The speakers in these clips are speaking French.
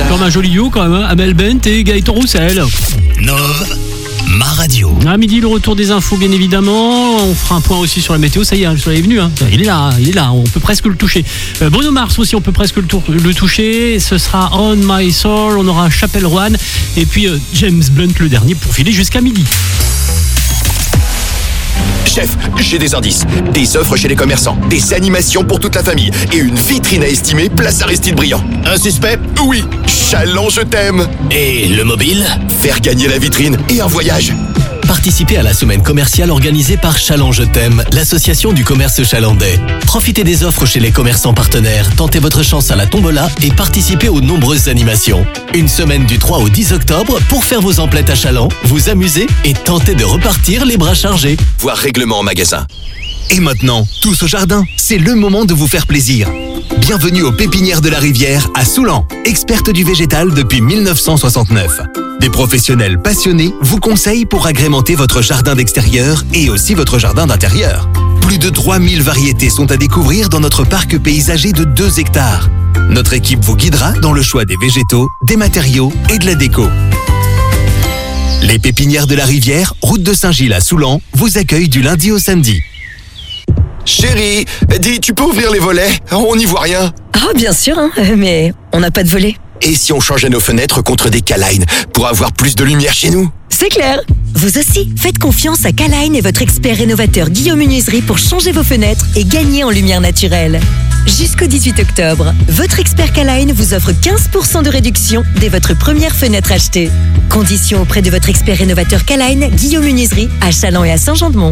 Comme un joli duo quand même, hein. Amel Bent et Gaëtan Roussel. Nove, ma radio. À midi, le retour des infos, bien évidemment. On fera un point aussi sur la météo. Ça y est, le soleil est venu. Hein. Il est là. On peut presque le toucher. Bruno Mars aussi, on peut presque le toucher. Ce sera On My Soul. On aura Chapelle Roanne. Et puis James Blunt, le dernier, pour filer jusqu'à midi. Chef, j'ai des indices, des offres chez les commerçants, des animations pour toute la famille et une vitrine à estimer place Aristide Briand. Un suspect? Oui, Chaland, je t'aime. Et le mobile? Faire gagner la vitrine et un voyage. Participez à la semaine commerciale organisée par Chaland Je t'aime, l'association du commerce chalandais. Profitez des offres chez les commerçants partenaires, tentez votre chance à la tombola et participez aux nombreuses animations. Une semaine du 3 au 10 octobre pour faire vos emplettes à Chaland, vous amuser et tenter de repartir les bras chargés. Voir règlement en magasin. Et maintenant, tous au jardin, c'est le moment de vous faire plaisir. Bienvenue aux Pépinières de la Rivière à Soulan, experte du végétal depuis 1969. Des professionnels passionnés vous conseillent pour agrémenter votre jardin d'extérieur et aussi votre jardin d'intérieur. Plus de 3000 variétés sont à découvrir dans notre parc paysager de 2 hectares. Notre équipe vous guidera dans le choix des végétaux, des matériaux et de la déco. Les Pépinières de la Rivière, route de Saint-Gilles à Soulan, vous accueillent du lundi au samedi. Chérie, dis, tu peux ouvrir les volets? On n'y voit rien. Ah, bien sûr, hein, mais on n'a pas de volet. Et si on changeait nos fenêtres contre des K-Line pour avoir plus de lumière chez nous? C'est clair. Vous aussi, faites confiance à K-Line et votre expert rénovateur Guillaume Menuiserie pour changer vos fenêtres et gagner en lumière naturelle. Jusqu'au 18 octobre, votre expert K-Line vous offre 15% de réduction dès votre première fenêtre achetée. Conditions auprès de votre expert rénovateur K-Line, Guillaume Menuiserie, à Châlons et à Saint-Jean-de-Mont.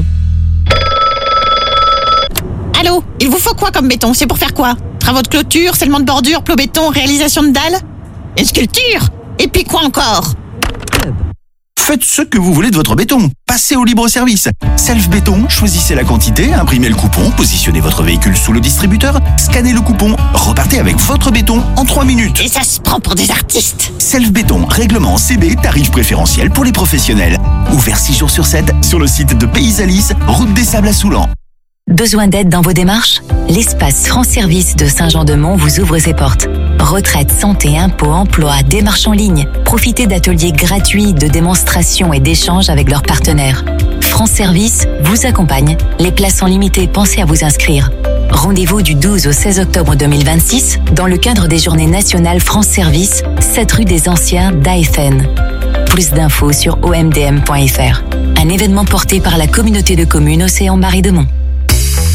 Allô, il vous faut quoi comme béton? C'est pour faire quoi? Travaux de clôture, scellement de bordure, plots béton, réalisation de dalles? Une sculpture? Et puis quoi encore? Faites ce que vous voulez de votre béton. Passez au libre-service. Self Béton, choisissez la quantité, imprimez le coupon, positionnez votre véhicule sous le distributeur, scannez le coupon, repartez avec votre béton en 3 minutes. Et ça se prend pour des artistes. Self Béton, règlement CB, tarif préférentiel pour les professionnels. Ouvert 6 jours sur 7 sur le site de Pays-Alice, route des Sables à Soulan. Besoin d'aide dans vos démarches? L'espace France Service de Saint-Jean-de-Mont vous ouvre ses portes. Retraite, santé, impôts, emploi, démarches en ligne. Profitez d'ateliers gratuits de démonstration et d'échanges avec leurs partenaires. France Service vous accompagne. Les places sont limitées, pensez à vous inscrire. Rendez-vous du 12 au 16 octobre 2026 dans le cadre des Journées nationales France Service, 7 rue des Anciens d'Aethen. Plus d'infos sur omdm.fr. Un événement porté par la communauté de communes Océan Marais de Mont.